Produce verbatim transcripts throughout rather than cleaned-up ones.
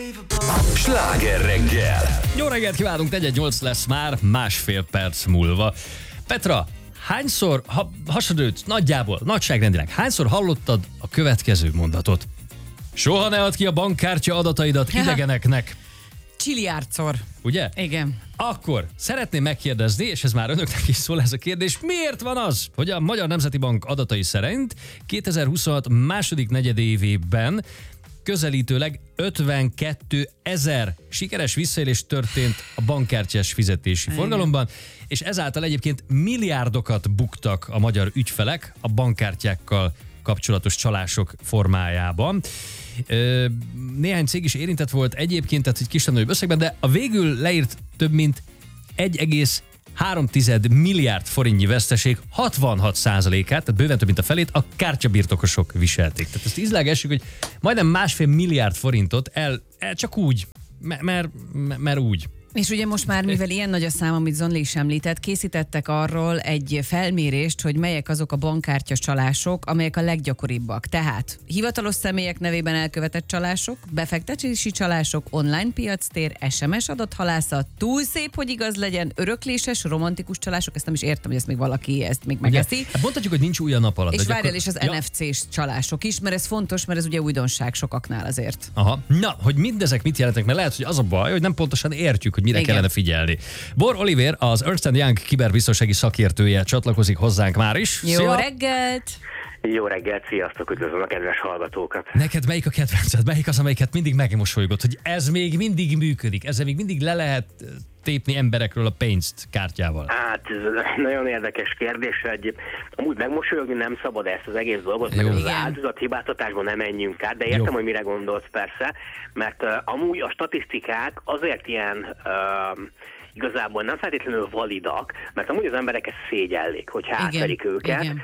Sláger reggel! Jó reggelt kívánunk, negyven nyolc lesz már másfél perc múlva. Petra, hányszor, ha, hasadőt, nagyjából, nagyságrendileg, hányszor hallottad a következő mondatot? Soha ne add ki a bankkártya adataidat idegeneknek. Csiliárdszor. Ugye? Igen. Akkor szeretném megkérdezni, és ez már önöknek is szól ez a kérdés, miért van az, hogy a Magyar Nemzeti Bank adatai szerint kétezer-huszonhat második negyedévében közelítőleg ötvenkétezer sikeres visszaélés történt a bankkártyás fizetési forgalomban, és ezáltal egyébként milliárdokat buktak a magyar ügyfelek a bankkártyákkal kapcsolatos csalások formájában. Néhány cég is érintett volt egyébként, tehát egy kisebb nagyobb összegben, de a végül leírt több mint egy egész három milliárd forintnyi veszteség hatvanhat százalékát, tehát bőven több mint a felét a kártyabirtokosok viselték. Tehát ezt ízlágessük, hogy majdnem másfél milliárd forintot el, el csak úgy, mert, mert, mert úgy. És ugye most már, mivel ilyen nagy a szám, amit Zonli is említett, készítettek arról egy felmérést, hogy melyek azok a bankkártyás csalások, amelyek a leggyakoribbak. Tehát hivatalos személyek nevében elkövetett csalások, befektetési csalások, online piactér, es em es adathalászat, túl szép, hogy igaz legyen, örökléses, romantikus csalások, ezt nem is értem, hogy ezt még valaki ezt még megeszi. Hát mondhatjuk, hogy nincs új a nap alatt. És várjál, gyakor... és az ja. en ef cés csalások is, mert ez fontos, mert ez ugye újdonság sokaknál azért. Aha. Na, hogy mindezek mit jelentek, mert lehet, hogy az a baj, hogy nem pontosan értjük, hogy mire Igen. kellene figyelni. Bor Oliver, az Ernst and Young kiberbiztonsági szakértője csatlakozik hozzánk már is. Jó Szia. reggelt! Jó reggelt, sziasztok, üdvözlöm a kedves hallgatókat. Neked melyik a kedvenced? Melyik az, amelyiket mindig megmosolygott, hogy ez még mindig működik, ezzel még mindig le lehet tépni emberekről a pénzt kártyával? Hát ez nagyon érdekes kérdés, hogy amúgy megmosolyogni nem szabad ezt az egész dolgot, Jó. meg az áldozathibáztatásban nem menjünk át, de értem, Jó. hogy mire gondolsz persze, mert uh, amúgy a statisztikák azért ilyen uh, igazából nem feltétlenül validak, mert amúgy az emberek ezt szégyellik, hogyha átverik őket. Igen.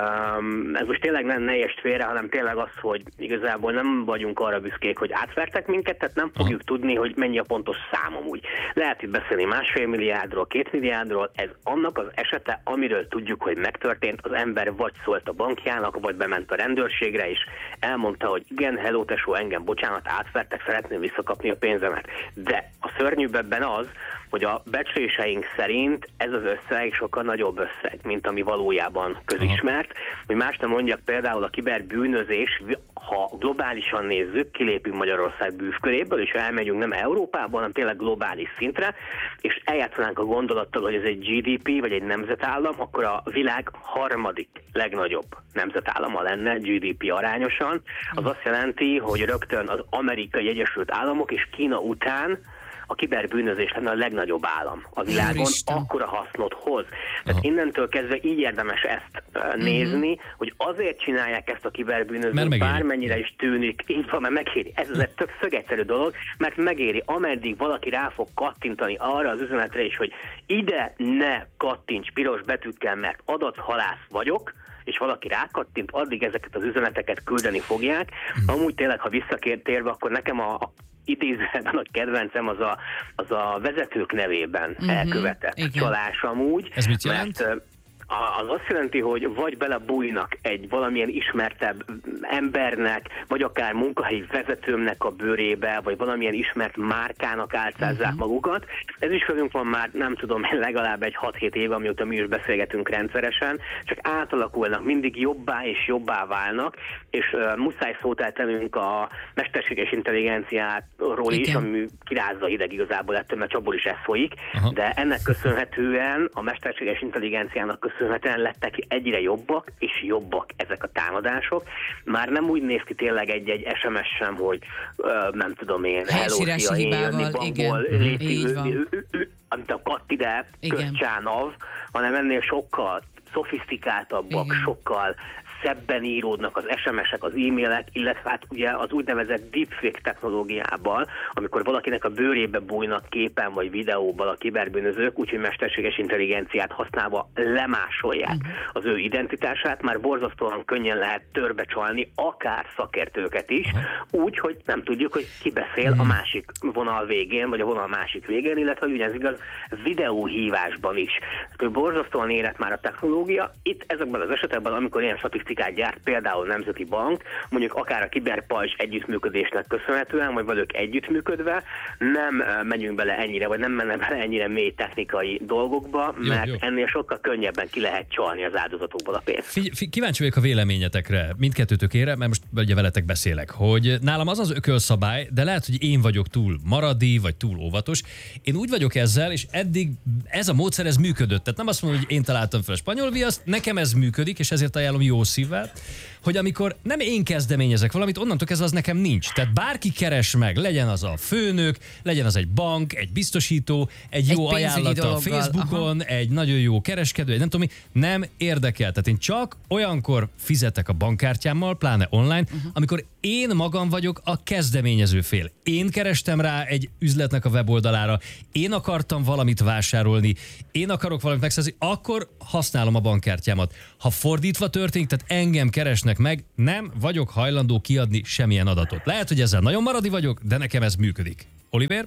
Um, ez most tényleg nem ne értsd félre, hanem tényleg az, hogy igazából nem vagyunk arra büszkék, hogy átvertek minket, tehát nem fogjuk Aha. tudni, hogy mennyi a pontos szám amúgy. Lehet itt beszélni másfél milliárdról, két milliárdról, ez annak az esete, amiről tudjuk, hogy megtörtént, az ember vagy szólt a bankjának, vagy bement a rendőrségre, és elmondta, hogy igen, hello tesó, engem bocsánat, átvertek, szeretném visszakapni a pénzemet. De a szörnyűbb ebben az, hogy a becsléseink szerint ez az összeg sokkal nagyobb összeg, mint ami valójában közismert. Hogy más nem mondjak, például a kiberbűnözés, ha globálisan nézzük, kilépünk Magyarország bűvköréből, és elmegyünk nem Európában, hanem tényleg globális szintre, és eljátszanánk a gondolattal, hogy ez egy gé dé pé vagy egy nemzetállam, akkor a világ harmadik legnagyobb nemzetállama lenne gé dé pé arányosan. Az azt jelenti, hogy rögtön az Amerikai Egyesült Államok és Kína után a kiberbűnözés lenne a legnagyobb állam a világon, Úristen. akkora hasznot hoz. Tehát Aha. innentől kezdve így érdemes ezt uh, nézni, uh-huh. hogy azért csinálják ezt a kiberbűnözést, bármennyire is tűnik, így van, mert megéri. Ez az egy tök szögegyszerű dolog, mert megéri, ameddig valaki rá fog kattintani arra az üzenetre is, hogy ide ne kattints piros betűkkel, mert adathalász vagyok, és valaki rákattint, addig ezeket az üzeneteket küldeni fogják. Uh-huh. Amúgy tényleg, ha visszatérve, akkor nekem a, a idézőben a kedvencem az a, az a vezetők nevében uh-huh. elkövetett Igen. csalás amúgy. Ez mit jelent? Mert az azt jelenti, hogy vagy belebújnak egy valamilyen ismertebb embernek, vagy akár munkahelyi vezetőmnek a bőrébe, vagy valamilyen ismert márkának álcázzák uh-huh. magukat. Ez is velünk van már, nem tudom, legalább egy hat-hét éve, amióta mi is beszélgetünk rendszeresen, csak átalakulnak, mindig jobbá és jobbá válnak, és uh, muszáj szót eltenünk a mesterséges intelligenciáról Igen. is, ami kirázza hideg igazából ettől, mert csapból is ez folyik, uh-huh. de ennek köszönhetően a mesterséges intelligenciának köszönhetően lettek egyre jobbak és jobbak ezek a támadások. Már nem úgy néz ki tényleg egy-egy es em es sem, hogy uh, nem tudom én, hello, szia, én jönni bankból, léti, amit a katt ide, közcsánav, hanem ennél sokkal szofisztikáltabbak, Igen. sokkal szebben íródnak az es em esek, az e-mailek, illetve hát ugye az úgynevezett deepfake technológiával, amikor valakinek a bőrébe bújnak képen vagy videóban a kiberbűnözők, úgyhogy mesterséges intelligenciát használva lemásolják uh-huh. az ő identitását, már borzasztóan könnyen lehet törbecsalni akár szakértőket is, uh-huh. úgy, hogy nem tudjuk, hogy ki beszél uh-huh. a másik vonal végén, vagy a vonal másik végén, illetve ugyanez igaz videóhívásban is. Tehát, borzasztóan érett már a technológia. Itt ezekben az esetekben, amikor ilyen statisztikák informatikát gyárt, például Nemzeti Bank, mondjuk akár a kiberpajzs együttműködésnek köszönhetően, vagy velük együttműködve nem megyünk bele ennyire, vagy nem menne bele ennyire mély technikai dolgokba, mert jó, jó. ennél sokkal könnyebben ki lehet csalni az áldozatokból a pénzt. Figy- figy- kíváncsi vagyok a véleményetekre, mindkettőtökére, mert most ugye veletek beszélek, hogy nálam az az ökölszabály, de lehet, hogy én vagyok túl maradi, vagy túl óvatos. Én úgy vagyok ezzel, és eddig ez a módszer, ez működött. Tehát nem azt mondom, hogy én találtam fel a spanyol viaszt, nekem ez működik, és ezért ajánlom jó szívvel, hogy amikor nem én kezdeményezek valamit, onnantól kezdve az nekem nincs. Tehát bárki keres meg, legyen az a főnök, legyen az egy bank, egy biztosító, egy jó egy ajánlata a Facebookon, aha. egy nagyon jó kereskedő, egy nem tudom mi, nem érdekel. Tehát én csak olyankor fizetek a bankkártyámmal, pláne online, uh-huh. amikor én magam vagyok a kezdeményező fél. Én kerestem rá egy üzletnek a weboldalára, én akartam valamit vásárolni, én akarok valamit megszerzni, akkor használom a bankkártyámat. Ha fordítva történik, tehát engem keresnek meg, nem vagyok hajlandó kiadni semmilyen adatot. Lehet, hogy ezzel nagyon maradi vagyok, de nekem ez működik. Oliver?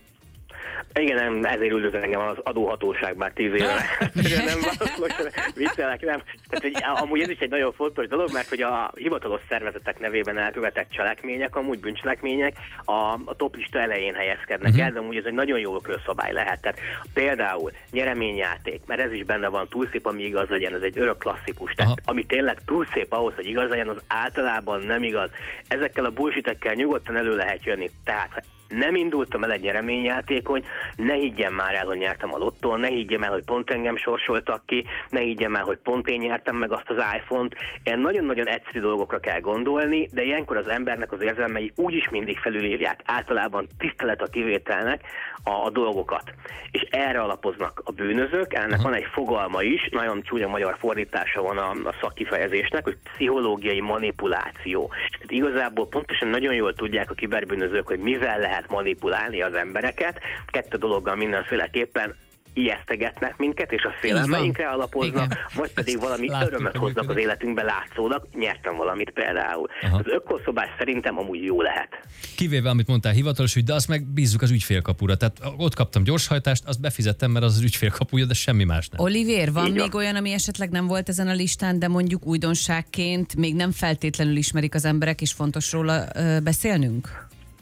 Igen, ezért üldöz engem az adóhatóság már tíz éve. nem most viccelek, nem. Tehát, hogy amúgy ez is egy nagyon fontos dolog, mert hogy a hivatalos szervezetek nevében elkövetett cselekmények, amúgy bűncselekmények a, a toplista elején helyezkednek uh-huh. el, de amúgy ez egy nagyon jó körszabály lehet. Tehát például nyereményjáték, mert ez is benne van, túl szép, ami igaz legyen, ez egy örök klasszikus. Tehát aha. ami tényleg túl szép ahhoz, hogy igaz legyen, az általában nem igaz. Ezekkel a bullshitekkel nyugodtan elő lehet jönni. Tehát nem indultam el egy nyereményjátékony, ne higgyem már el, hogy nyertem a lottón, ne higgyem el, hogy pont engem sorsoltak ki, ne higgyem el, hogy pont én nyertem meg azt az iPhone-t. Ilyen nagyon-nagyon egyszerű dolgokra kell gondolni, de ilyenkor az embernek az érzelmei úgyis mindig felülírják, általában tisztelet a kivételnek a, a dolgokat. És erre alapoznak a bűnözők, ennek uh-huh. van egy fogalma is, nagyon csúnya magyar fordítása van a, a szakkifejezésnek, hogy pszichológiai manipuláció. Tehát igazából pontosan nagyon jól tudják a kiberbűnözők, hogy mivel lehet manipulálni az embereket. Kettő dologgal mindenféleképpen ijesztegetnek minket, és a félelmeinkre alapoznak, igen. vagy pedig valami Láttuk, örömet hoznak az életünkbe látszólag. Nyertem valamit például. Aha. Az ökölszobás szerintem amúgy jó lehet. Kivéve, amit mondtál, hivatalos ügy, de azt meg bízzuk az ügyfélkapura. Tehát ott kaptam gyorshajtást, azt befizettem, mert az az ügyfélkapuja, de semmi más nem. Olivér, van Így még van. olyan, ami esetleg nem volt ezen a listán, de mondjuk újdonságként még nem feltétlenül ismerik az emberek, és fontos róla ö, beszélnünk?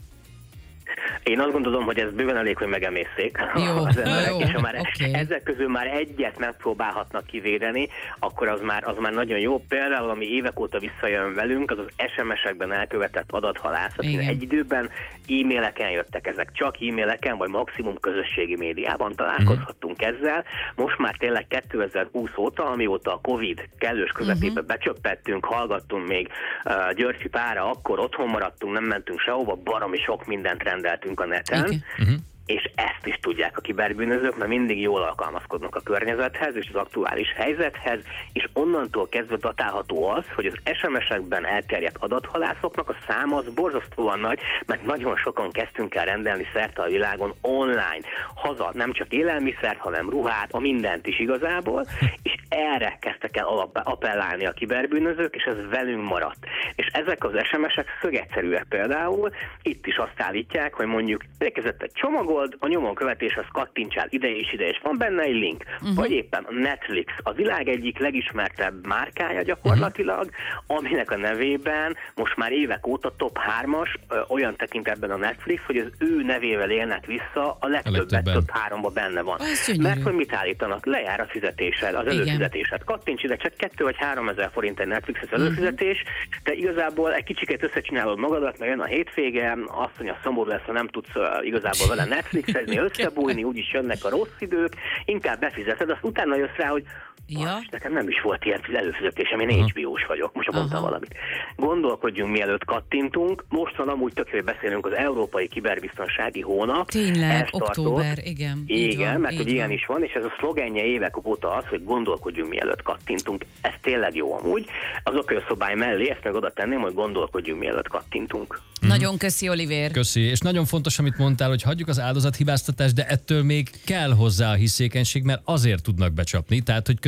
Én azt gondolom, hogy ez bőven elég, hogy megemészszék az emberek, jó, és ha már okay. ezek közül már egyet megpróbálhatnak kivédeni, akkor az már, az már nagyon jó. Például, ami évek óta visszajön velünk, az az es em es-ekben elkövetett adathalászat. Egy időben e-maileken jöttek ezek, csak e-maileken, vagy maximum közösségi médiában találkozhattunk uh-huh. ezzel. Most már tényleg kétezer-húsz óta, amióta a Covid kellős közepébe uh-huh. becsöppettünk, hallgattunk még uh, Györfi Pára, akkor otthon maradtunk, nem mentünk sehova, baromi sok mindent rendeltünk a neten, okay. uh-huh. és ezt is tudják a kiberbűnözők, mert mindig jól alkalmazkodnak a környezethez és az aktuális helyzethez, és onnantól kezdve datálható az, hogy az es em es-ekben elterjedt adathalászoknak a száma az borzasztóan nagy, mert nagyon sokan kezdtünk el rendelni szerte a világon online, haza, nem csak élelmiszert, hanem ruhát, a mindent is igazából, és erre kezdtek el appellálni a kiberbűnözők, és ez velünk maradt. És ezek az es em es-ek szögegyszerűek például, itt is azt állítják, hogy mondjuk érkezett egy csomagold, a nyomon követéshez kattintsál ide és ide, és van benne egy link. Uh-huh. Vagy éppen a Netflix, a világ egyik legismertebb márkája gyakorlatilag, uh-huh. aminek a nevében most már évek óta top hármas, ö, olyan tekintetben a Netflix, hogy az ő nevével élnek vissza, a legtöbbet top háromba benne van. Mert hogy mit állítanak? Lejár a fizetésed, az előfizetésed. Kattints ide, csak kettő vagy három ezer forint egy Netflixes előfizetés, uh-huh. de igazából egy kicsikét összecsinálod magadat, mert jön a hétvége, azt mondja, szomorú lesz, ha nem tudsz uh, igazából vele Netflixezni, összebújni, úgyis jönnek a rossz idők, inkább befizeted, azt utána jössz rá, hogy ja. nekem nem is volt ilyen előfizetésem, én há bé ó-s vagyok, most mondtam valamit. Gondolkodjunk, mielőtt kattintunk, most van amúgy tök, hogy beszélünk az Európai Kiberbiztonsági Hónap. Tényleg, október, igen. Igen, van, mert hogy ilyen van. is van, és ez a szlogenje évek óta az, hogy gondolkodjunk, mielőtt kattintunk. Ez tényleg jó amúgy. Az ökölszobály mellé ezt meg oda tenném, hogy gondolkodjunk, mielőtt kattintunk. Nagyon köszi, Olivér. Köszi, és nagyon fontos, amit mondtál, hogy hagyjuk az áldozathibáztatást, de ettől még kell hozzá a hiszékenység, mert azért tudnak becsapni, tehát hogy közben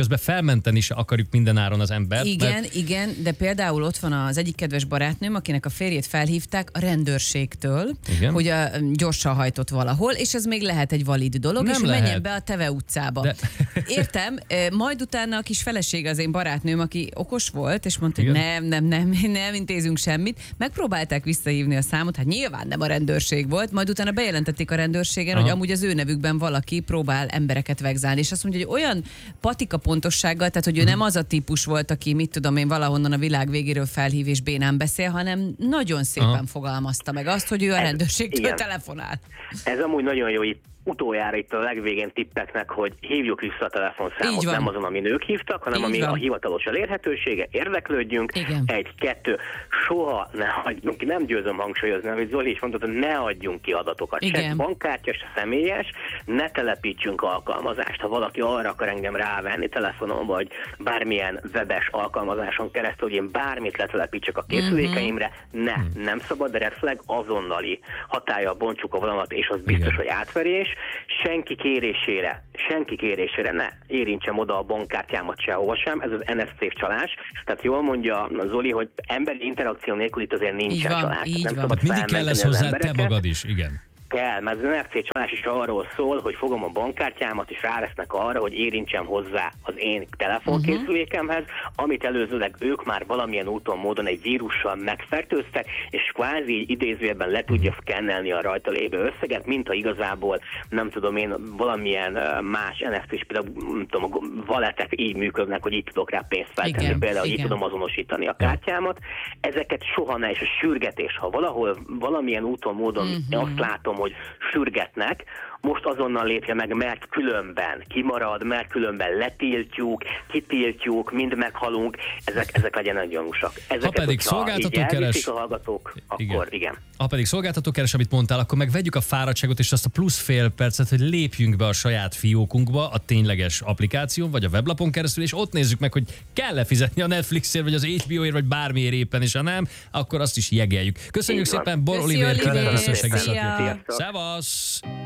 közben felmenteni se akarjuk mindenáron az embert. Igen, mert... igen, de például ott van az egyik kedves barátnőm, akinek a férjét felhívták a rendőrségtől, igen? hogy a, gyorsan hajtott valahol, és ez még lehet egy valid dolog, nem és hogy lehet. menjen be a Teve utcába. De... Értem, majd utána a kis felesége, az én barátnőm, aki okos volt, és mondta, igen? hogy nem, nem, nem, nem intézünk semmit. Megpróbálták visszahívni a számot, hát nyilván nem a rendőrség volt, majd utána bejelentették a rendőrségen, aha, hogy amúgy az ő nevükben valaki próbál embereket vegzálni, és azt mondja, hogy olyan patika pontossággal, tehát hogy ő nem az a típus volt, aki mit tudom én valahonnan a világ végéről felhív és bénán beszél, hanem nagyon szépen aha. fogalmazta meg azt, hogy ő a rendőrségtől telefonál. Ez amúgy nagyon jó itt. Utoljára itt a legvégén tippeknek, hogy hívjuk vissza a telefonszámot, nem azon, amin ők hívtak, hanem így ami van. A hivatalos elérhetősége, érdeklődjünk. Igen. Egy, kettő, soha ne hagyjunk ki, nem győzöm hangsúlyozni, amit Zoli is mondta, hogy ne adjunk ki adatokat. Se bankkártya, se személyes, ne telepítsünk alkalmazást. Ha valaki arra akar engem rávenni telefonon, vagy bármilyen webes alkalmazáson keresztül, hogy én bármit letelepítsek a készülékeimre, ne, nem szabad, de red flag azonnali hatállyal bontsuk a vonalat, és az biztos, igen, hogy átverés. Senki kérésére, senki kérésére ne érintsem oda a bankkártyámat sehova sem, ez az en ef cé csalás. Tehát jól mondja Zoli, hogy emberi interakció nélkül itt azért nincsen van, csalás. Nem szabad mindig kell lesz hozzá te magad is, igen. Kell, mert az en ef cé csalás is arról szól, hogy fogom a bankkártyámat, és rávesznek arra, hogy érintsem hozzá az én telefonkészülékemhez, amit előzőleg ők már valamilyen úton, módon egy vírussal megfertőztek, és kvázi idézőjelben le tudja szkennelni a rajta lévő összeget, mint ha igazából, nem tudom én, valamilyen más en ef cés, például nem tudom, a walletek így működnek, hogy így tudok rá pénzt feltenni, igen, például, hogy így tudom azonosítani a kártyámat. Ezeket soha ne, és a sürgetés, ha valahol valamilyen úton, módon uh-huh. azt látom, hogy sürgetnek, most azonnal lépje meg, mert különben kimarad, mert különben letiltjuk, kitiltjuk, mind meghalunk, ezek, ezek legyenek gyanúsak. Ezeket, ha pedig szolgáltató keres, a hallgatók, igen. akkor igen. Ha pedig szolgáltató keres, amit mondtál, akkor meg vegyük a fáradtságot és azt a plusz fél percet, hogy lépjünk be a saját fiókunkba, a tényleges applikáción, vagy a weblapon keresztül, és ott nézzük meg, hogy kell-e fizetni a Netflixért, vagy az há bé ó-ért, vagy bármiért éppen, és ha nem, akkor azt is jegeljük. Köszönjük szépen, Bor Olivért, köszönjük, Szia. Szevasz!